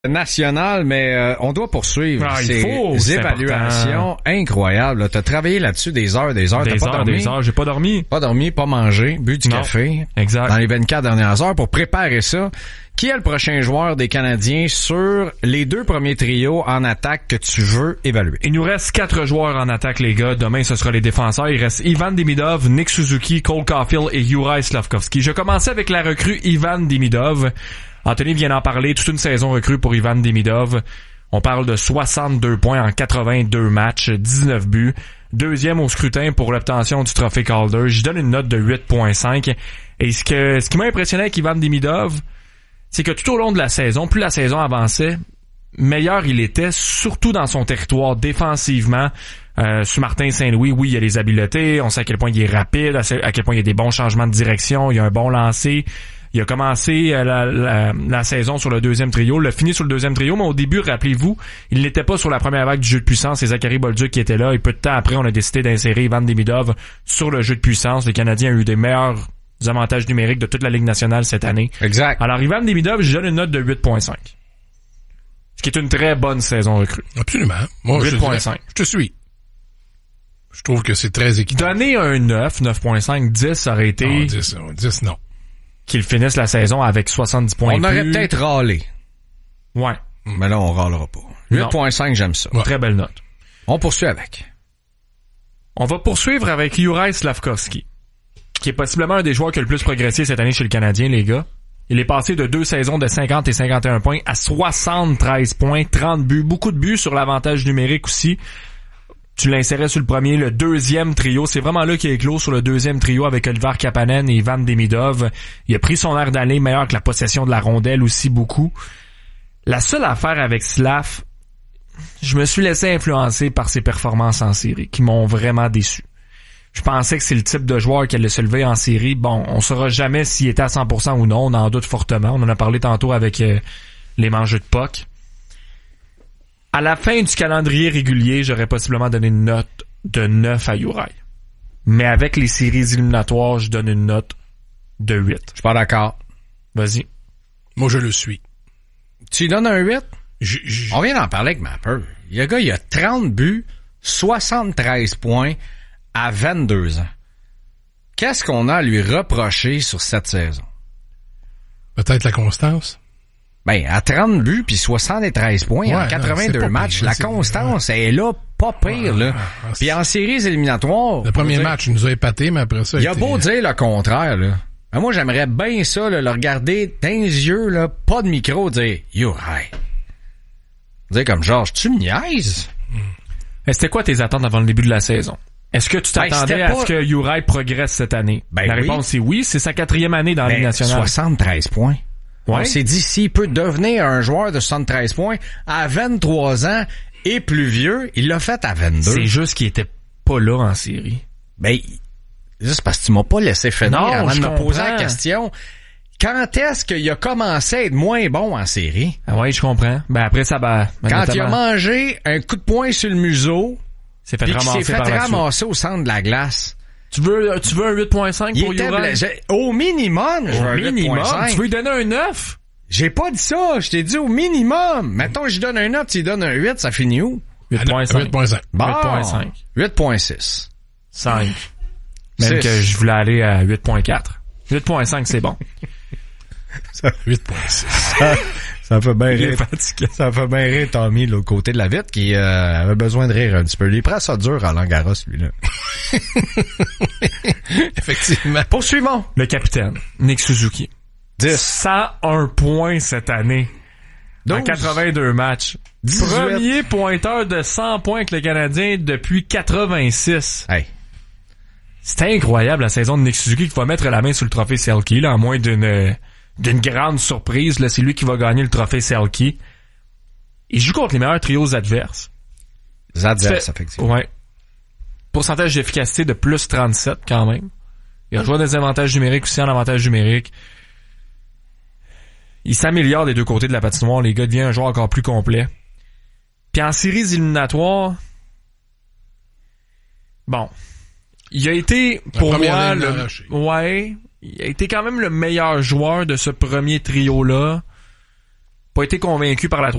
national, mais on doit poursuivre ces évaluations incroyables. Tu as travaillé là-dessus des heures. T'as pas dormi? Des heures, j'ai pas dormi. Pas dormi, pas mangé, bu du café. Exact. Dans les 24 dernières heures pour préparer ça. Qui est le prochain joueur des Canadiens sur les 2 premiers trios en attaque que tu veux évaluer? Il nous reste 4 joueurs en attaque, les gars. Demain, ce sera les défenseurs. Il reste Ivan Demidov, Nick Suzuki, Cole Caulfield et Juraj Slafkovský. Je commençais avec la recrue Ivan Demidov. Anthony vient d'en parler. Toute une saison recrue pour Ivan Demidov. On parle de 62 points en 82 matchs, 19 buts. Deuxième au scrutin pour l'obtention du trophée Calder. Je donne une note de 8.5. Et ce qui m'a impressionné avec Ivan Demidov, c'est que tout au long de la saison, plus la saison avançait, meilleur il était, surtout dans son territoire défensivement. Sur Martin Saint-Louis, oui, il y a les habiletés, on sait à quel point il est rapide, à quel point il y a des bons changements de direction, il y a un bon lancer. Il a commencé la saison sur le 2e trio, il a fini sur le 2e trio, mais au début, rappelez-vous, il n'était pas sur la première vague du jeu de puissance, c'est Zachary Bolduc qui était là, et peu de temps après, on a décidé d'insérer Ivan Demidov sur le jeu de puissance. Les Canadiens ont eu des meilleurs avantages numériques de toute la Ligue nationale cette année. Exact. Alors, Ivan Demidov, je donne une note de 8.5. Ce qui est une très bonne saison recrue. Absolument. Moi, 8.5. Je te suis. Je trouve que c'est très équitable. Donner un 9, 9.5, 10, ça aurait été... Non, 10, non. Qu'il finisse la saison avec 70 points. On aurait peut-être râlé. Ouais. Mais là, on râlera pas. 8.5, j'aime ça. Ouais. Très belle note. On poursuit avec. On va poursuivre avec Juraj Slafkovský, qui est possiblement un des joueurs qui a le plus progressé cette année chez le Canadien, les gars. Il est passé de 2 saisons de 50 et 51 points à 73 points, 30 buts, beaucoup de buts sur l'avantage numérique aussi. Tu l'insérais sur le premier, le 2e trio. C'est vraiment là qu'il est clos sur le 2e trio avec Oliver Kapanen et Ivan Demidov. Il a pris son air d'aller meilleur que la possession de la rondelle aussi beaucoup. La seule affaire avec Slav, je me suis laissé influencer par ses performances en série qui m'ont vraiment déçu. Je pensais que c'est le type de joueur qui allait se lever en série. Bon, on saura jamais s'il était à 100% ou non. On en doute fortement. On en a parlé tantôt avec les mangeux de puck. À la fin du calendrier régulier, j'aurais possiblement donné une note de 9 à Juraj. Mais avec les séries éliminatoires, je donne une note de 8. Je suis pas d'accord. Vas-y. Moi, je le suis. Tu lui donnes un 8? On vient d'en parler avec Mapper. Le gars, il a 30 buts, 73 points à 22 ans. Qu'est-ce qu'on a à lui reprocher sur cette saison? Peut-être la constance. Ben, à 30 buts puis 73 points en 82 matchs, pire, la constance est là, pas pire, là. Puis en séries éliminatoires... Le premier match, il nous a épaté, mais après ça... Il a beau dire le contraire, là. Ben, moi, j'aimerais bien ça, là, le regarder dans les yeux, là, pas de micro, dire « Juraj ». Dire comme Georges, tu me niaises? C'était quoi tes attentes avant le début de la saison? Est-ce que tu t'attendais à ce que Juraj progresse cette année? Ben la réponse est oui, c'est sa 4e année dans la Ligue nationale. 73 points. Ouais. On s'est dit, s'il peut devenir un joueur de 73 points à 23 ans et plus vieux, il l'a fait à 22. C'est juste qu'il était pas là en série. Ben, juste parce que tu m'as pas laissé finir avant de me poser la question. Quand est-ce qu'il a commencé à être moins bon en série? Ah ouais, je comprends. Ben après ça, quand il a mangé un coup de poing sur le museau, s'est fait ramasser au centre de la glace. Tu veux un 8.5 pour Juraj? Au minimum, je veux un 8.5. Tu veux lui donner un 9? J'ai pas dit ça, je t'ai dit au minimum. Mettons, je donne un 9, tu lui donnes un 8, ça finit où? 8.5. 8.5. Bon, 8.5. 8.6. 5. Même 6. que je voulais aller à 8.4. 8.5, c'est bon. 8.6. Ça fait bien Il est rire. fatigué. Ça fait bien rire Tommy, de l'autre côté de la vitre, qui avait besoin de rire un petit peu. Il prend ça dur à Langaros, lui-là. Effectivement. Poursuivons. Le capitaine, Nick Suzuki. 10. 101 points cette année. 12. En 82 matchs. 18. Premier pointeur de 100 points avec le Canadien depuis 86. Hey. C'est incroyable la saison de Nick Suzuki qui va mettre la main sur le trophée Selke, là, à moins d'une grande surprise. Là, c'est lui qui va gagner le trophée Selke. Il joue contre les meilleurs trios adverses. Effectivement. Ouais. Pourcentage d'efficacité de plus 37 quand même. Il a joué des avantages numériques aussi en avantage numérique. Il s'améliore des deux côtés de la patinoire. Les gars deviennent un joueur encore plus complet. Puis en séries éliminatoires, bon, il a été pour moi il a été quand même le meilleur joueur de ce premier trio-là. Pas été convaincu par la